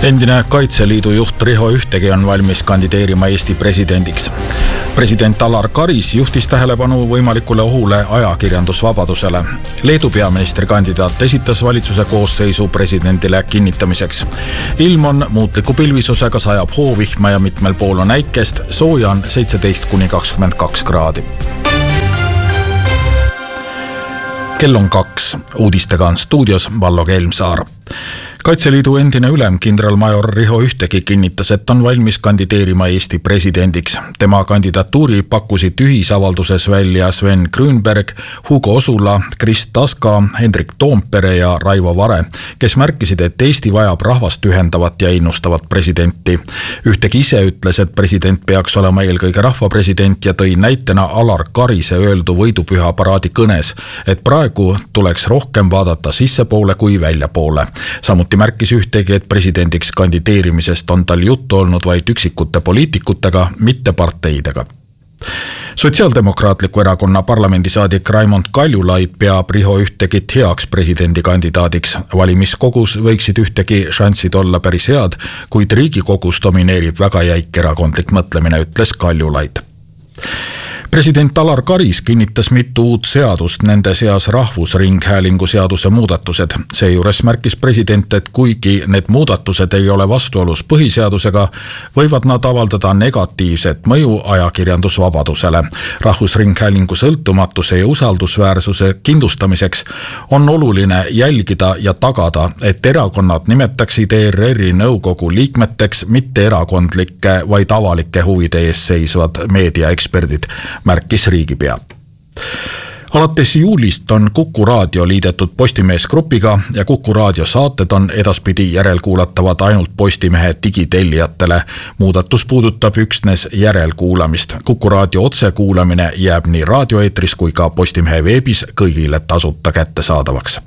Endine Kaitseliidu juht Riho Ühtegi on valmis kandideerima Eesti presidendiks. President Alar Karis juhtis tähelepanu võimalikule ohule ajakirjandusvabadusele. Leedu peaministrikandidaat esitas valitsuse koosseisu presidendile kinnitamiseks. Ilm on muutliku pilvisusega, sajab hoovihma ja mitmel pool on äikest, sooja on 17–22 kraadi. Kell on 2. Uudistega on stuudios Vallo Kelmsaar. Kaitseliidu endine ülem kindralmajor Riho Ühtegi kinnitas, et on valmis kandideerima Eesti presidendiks. Tema kandidatuuri pakkusid ühisavalduses välja Sven Grünberg, Hugo Osula, Krist Taska, Hendrik Toompere ja Raivo Vare, kes märkisid, et Eesti vajab rahvast ühendavat ja innustavat presidenti. Ühtegi ise ütles, et president peaks olema eelkõige rahvapresident ja tõi näitena Alar Karise öeldu võidupüha paraadi kõnes, et praegu tuleks rohkem vaadata sissepoole kui väljapoole. Samuti märkis Ühtegi, et presidendiks kandideerimisest on tal juttu olnud vaid üksikute poliitikutega, mitte parteidega. Sotsiaaldemokraatliku erakonna parlamendisaadik Raimond Kaljulaid peab Riho Ühtegit heaks presidendikandidaadiks. Valimiskogus võiksid Ühtegi šanssid olla päris head, kuid Riigikogus domineerib väga jäik erakondlik mõtlemine, ütles Kaljulaid. President Alar Karis kinnitas mitu uut seadust, nende seas Rahvusringhäälingu seaduse muudatused. Seejuures märkis president, et kuigi need muudatused ei ole vastuolus põhiseadusega, võivad nad avaldada negatiivset mõju ajakirjandusvabadusele. Rahvusringhäälingu sõltumatuse ja usaldusväärsuse kindlustamiseks on oluline jälgida ja tagada, et erakonnad nimetaksid ERR-i nõukogu liikmeteks mitte erakondlike, vaid avalike huvide ees seisvad meediaeksperdid, märkis riigipea. Alates juulist on Kuku Raadio liidetud Postimees grupiga ja Kuku Raadio saated on edaspidi järelkuulatavad ainult Postimehe digitellijatele. Muudatus puudutab üksnes järelkuulamist. Kuku Raadio otsekuulamine jääb nii raadioeetris kui ka Postimehe veebis kõigile tasuta kättesaadavaks.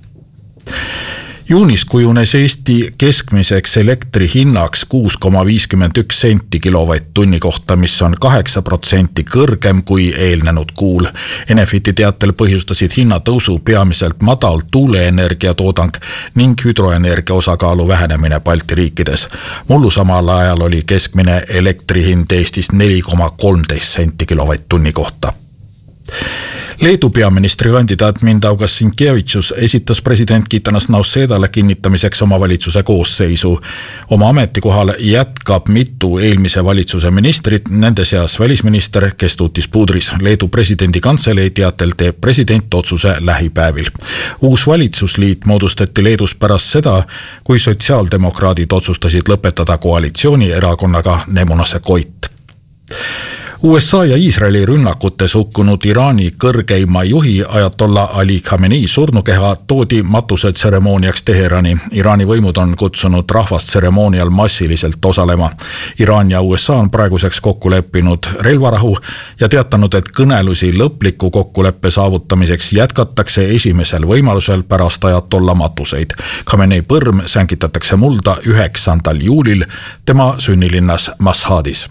Juunis kujunes Eesti keskmiseks elektri hinnaks 6,51 senti kilovatt-tunni kohta, mis on 8% kõrgem kui eelnenud kuul. Enefiti teatel põhjustasid hinnatõusu peamiselt madal tuuleenergia toodang ning hüdroenergia osakaalu vähenemine Balti riikides. Mullu samal ajal oli keskmine elektrihind Eestis 4,13 senti kilovatt-tunni kohta. Leedu peaministrikandidaat Mindaugas Sinkevičius esitas president Gitanas Nausėdale kinnitamiseks oma valitsuse koosseisu. Oma ametikohal jätkab mitu eelmise valitsuse ministrit, nende seas välisminister Kęstutis Budrys. Leedu presidendi kantselei teatel teeb president otsuse lähipäevil. Uus valitsusliit moodustati Leedus pärast seda, kui sotsiaaldemokraadid otsustasid lõpetada koalitsiooni erakonnaga Nemunase Koit. USA ja Iisraeli rünnakutes hukkunud Iraani kõrgeima juhi Ajatollah Ali Khamenei surnukeha toodi matusetseremooniaks Teherani. Iraani võimud on kutsunud rahvast tseremoonial massiliselt osalema. Iraan ja USA on praeguseks kokku leppinud relvarahu ja teatanud, et kõnelusi lõpliku kokkuleppe saavutamiseks jätkatakse esimesel võimalusel pärast Ajatollah matuseid. Khamenei põrm sänkitatakse mulda 9. juulil tema sünnilinnas Mashhadis.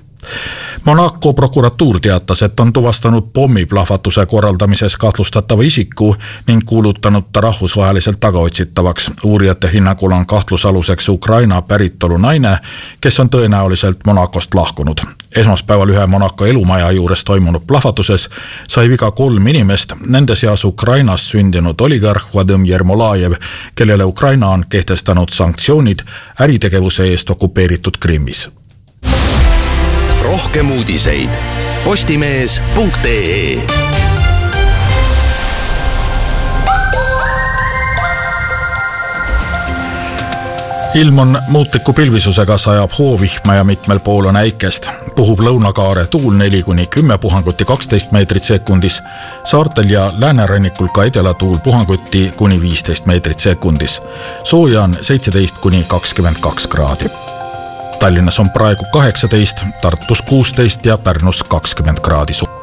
Monaco prokuratuur teatas, et on tuvastanud pommiplahvatuse korraldamises kahtlustatava isiku ning kuulutanud ta rahvusvaheliselt tagaotsitavaks. Uurijate hinnangul on kahtlusaluseks Ukraina päritolu naine, kes on tõenäoliselt Monacost lahkunud. Esmaspäeval ühe Monaco elumaja juures toimunud plahvatuses sai viga 3 inimest, nende seas Ukrainas sündinud oligarh Vadim Yermolajev, kellele Ukraina on kehtestanud sanktsioonid äritegevuse eest okupeeritud Krimmis. Rohkem uudiseid postimees.ee. Ilm on muutliku pilvisusega, sajab hoovihma ja mitmel pool on äikest. Puhub lõunakaare tuul 4–10 puhanguti 12 meetrit sekundis. Saartel ja läänerannikul ka edelatuul puhanguti kuni 15 meetrit sekundis. Sooja on 17–22 kraadi. Tallinnas on praegu 18, Tartus 16 ja Pärnus 20 kraadi.